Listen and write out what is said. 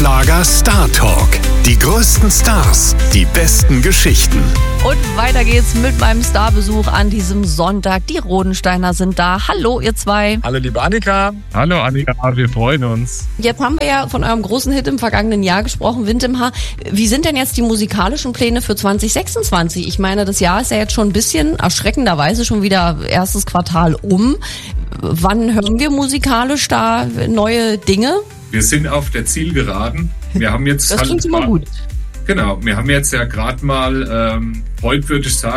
Schlager Star Talk. Die größten Stars, die besten Geschichten. Und weiter geht's mit meinem Starbesuch an diesem Sonntag. Die Rodensteiner sind da. Hallo, ihr zwei. Hallo, liebe Annika. Hallo Annika, wir freuen uns. Jetzt haben wir ja von eurem großen Hit im vergangenen Jahr gesprochen, Wind im Haar. Wie sind denn jetzt die musikalischen Pläne für 2026? Ich meine, das Jahr ist ja jetzt schon ein bisschen erschreckenderweise schon wieder erstes Quartal um. Wann hören wir musikalisch da neue Dinge? Wir sind auf der Zielgeraden. Wir haben jetzt das klingt immer gut. Genau, wir haben jetzt ja gerade mal, heute würde ich sagen,